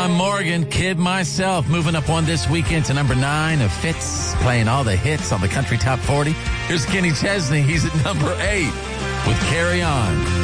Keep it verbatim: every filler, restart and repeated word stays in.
I'm Morgan, kid myself, moving up one this weekend to number nine of Fitz, playing all the hits on the Country Top forty. Here's Kenny Chesney. He's at number eight with Carry On.